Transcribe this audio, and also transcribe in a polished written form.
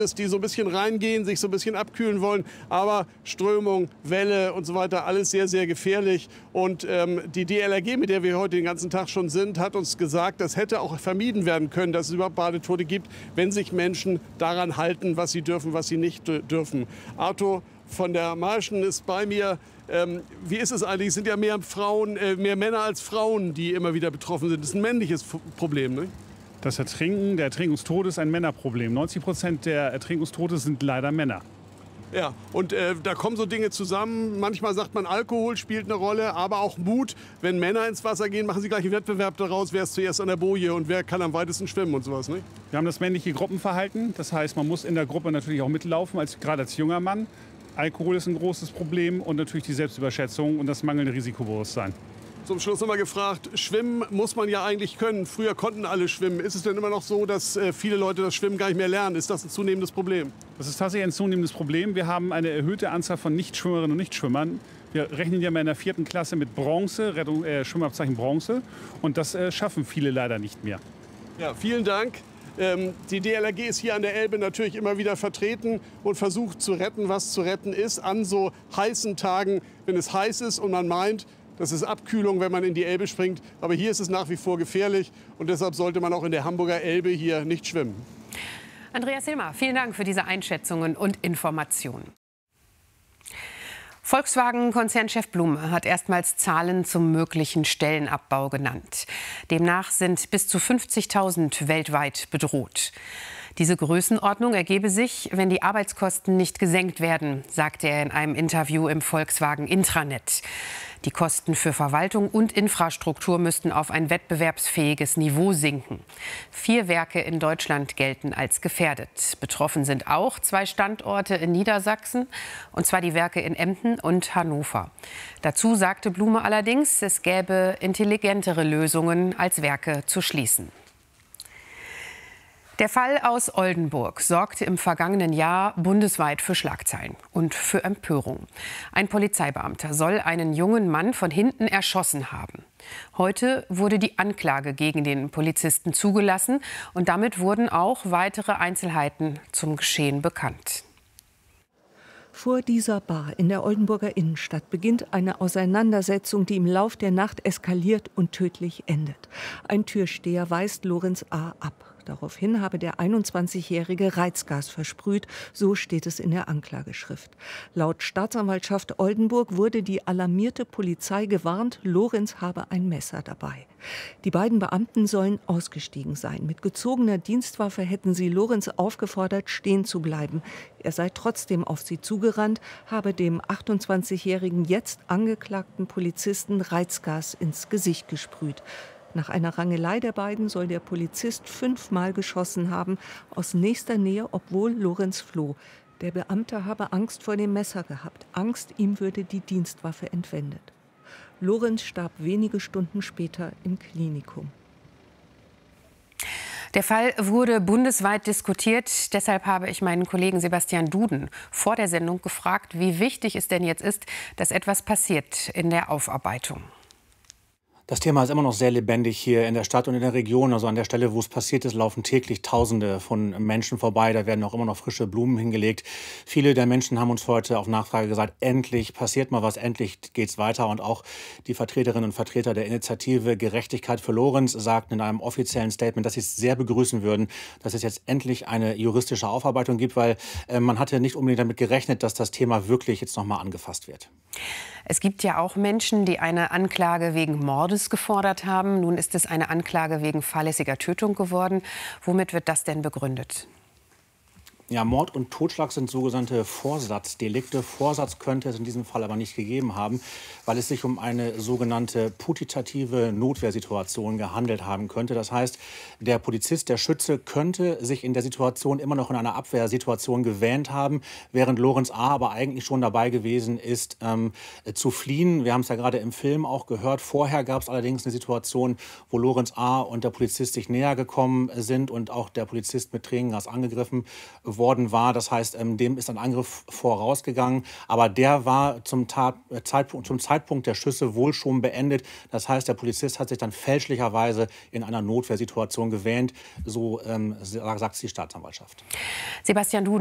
dass die so ein bisschen reingehen, sich so ein bisschen abkühlen wollen. Aber Strömung, Welle und so weiter, alles sehr, sehr gefährlich. Und die DLRG, mit der wir heute den ganzen Tag schon sind, hat uns gesagt, das hätte auch vermieden werden können, dass es überhaupt Badetote gibt, wenn sich Menschen daran halten, was sie dürfen, was sie nicht dürfen. Arthur von der Marschen ist bei mir. Wie ist es eigentlich? Es sind ja mehr Männer als Frauen, die immer wieder betroffen sind. Das ist ein männliches Problem, ne? Das Ertrinken, der Ertrinkungstod ist ein Männerproblem. 90% der Ertrinkungstote sind leider Männer. Ja, und da kommen so Dinge zusammen. Manchmal sagt man, Alkohol spielt eine Rolle, aber auch Mut. Wenn Männer ins Wasser gehen, machen sie gleich einen Wettbewerb daraus, wer ist zuerst an der Boje und wer kann am weitesten schwimmen und sowas, ne? Wir haben das männliche Gruppenverhalten. Das heißt, man muss in der Gruppe natürlich auch mitlaufen, gerade als junger Mann. Alkohol ist ein großes Problem und natürlich die Selbstüberschätzung und das mangelnde Risikobewusstsein. Zum Schluss noch mal gefragt, schwimmen muss man ja eigentlich können. Früher konnten alle schwimmen. Ist es denn immer noch so, dass viele Leute das Schwimmen gar nicht mehr lernen? Ist das ein zunehmendes Problem? Das ist tatsächlich ein zunehmendes Problem. Wir haben eine erhöhte Anzahl von Nichtschwimmerinnen und Nichtschwimmern. Wir rechnen ja mal in der 4. Klasse mit Bronze, Schwimmabzeichen Bronze. Und das schaffen viele leider nicht mehr. Ja, vielen Dank. Die DLRG ist hier an der Elbe natürlich immer wieder vertreten und versucht zu retten, was zu retten ist. An so heißen Tagen, wenn es heiß ist und man meint, das ist Abkühlung, wenn man in die Elbe springt. Aber hier ist es nach wie vor gefährlich. Und deshalb sollte man auch in der Hamburger Elbe hier nicht schwimmen. Andreas Hilmer, vielen Dank für diese Einschätzungen und Informationen. Volkswagen-Konzernchef Blume hat erstmals Zahlen zum möglichen Stellenabbau genannt. Demnach sind bis zu 50.000 weltweit bedroht. Diese Größenordnung ergebe sich, wenn die Arbeitskosten nicht gesenkt werden, sagte er in einem Interview im Volkswagen-Intranet. Die Kosten für Verwaltung und Infrastruktur müssten auf ein wettbewerbsfähiges Niveau sinken. 4 Werke in Deutschland gelten als gefährdet. Betroffen sind auch 2 Standorte in Niedersachsen, und zwar die Werke in Emden und Hannover. Dazu sagte Blume allerdings, es gäbe intelligentere Lösungen, als Werke zu schließen. Der Fall aus Oldenburg sorgte im vergangenen Jahr bundesweit für Schlagzeilen und für Empörung. Ein Polizeibeamter soll einen jungen Mann von hinten erschossen haben. Heute wurde die Anklage gegen den Polizisten zugelassen und damit wurden auch weitere Einzelheiten zum Geschehen bekannt. Vor dieser Bar in der Oldenburger Innenstadt beginnt eine Auseinandersetzung, die im Lauf der Nacht eskaliert und tödlich endet. Ein Türsteher weist Lorenz A. ab. Daraufhin habe der 21-Jährige Reizgas versprüht, so steht es in der Anklageschrift. Laut Staatsanwaltschaft Oldenburg wurde die alarmierte Polizei gewarnt, Lorenz habe ein Messer dabei. Die beiden Beamten sollen ausgestiegen sein. Mit gezogener Dienstwaffe hätten sie Lorenz aufgefordert, stehen zu bleiben. Er sei trotzdem auf sie zugerannt, habe dem 28-jährigen jetzt angeklagten Polizisten Reizgas ins Gesicht gesprüht. Nach einer Rangelei der beiden soll der Polizist 5-mal geschossen haben, aus nächster Nähe, obwohl Lorenz floh. Der Beamte habe Angst vor dem Messer gehabt. Angst, ihm würde die Dienstwaffe entwendet. Lorenz starb wenige Stunden später im Klinikum. Der Fall wurde bundesweit diskutiert. Deshalb habe ich meinen Kollegen Sebastian Duden vor der Sendung gefragt, wie wichtig es denn jetzt ist, dass etwas passiert in der Aufarbeitung. Das Thema ist immer noch sehr lebendig hier in der Stadt und in der Region. Also an der Stelle, wo es passiert ist, laufen täglich Tausende von Menschen vorbei. Da werden auch immer noch frische Blumen hingelegt. Viele der Menschen haben uns heute auf Nachfrage gesagt, endlich passiert mal was, endlich geht's weiter. Und auch die Vertreterinnen und Vertreter der Initiative Gerechtigkeit für Lorenz sagten in einem offiziellen Statement, dass sie es sehr begrüßen würden, dass es jetzt endlich eine juristische Aufarbeitung gibt, weil man hatte nicht unbedingt damit gerechnet, dass das Thema wirklich jetzt noch mal angefasst wird. Es gibt ja auch Menschen, die eine Anklage wegen Mordes gefordert haben. Nun ist es eine Anklage wegen fahrlässiger Tötung geworden. Womit wird das denn begründet? Ja, Mord und Totschlag sind sogenannte Vorsatzdelikte. Vorsatz könnte es in diesem Fall aber nicht gegeben haben, weil es sich um eine sogenannte putitative Notwehrsituation gehandelt haben könnte. Das heißt, der Polizist, der Schütze, könnte sich in der Situation immer noch in einer Abwehrsituation gewähnt haben, während Lorenz A. aber eigentlich schon dabei gewesen ist, zu fliehen. Wir haben es ja gerade im Film auch gehört. Vorher gab es allerdings eine Situation, wo Lorenz A. und der Polizist sich näher gekommen sind und auch der Polizist mit Tränengas angegriffen wurde. worden war. Das heißt, dem ist ein Angriff vorausgegangen. Aber der war zum Zeitpunkt der Schüsse wohl schon beendet. Das heißt, der Polizist hat sich dann fälschlicherweise in einer Notwehrsituation gewähnt. So sagt die Staatsanwaltschaft. Sebastian, du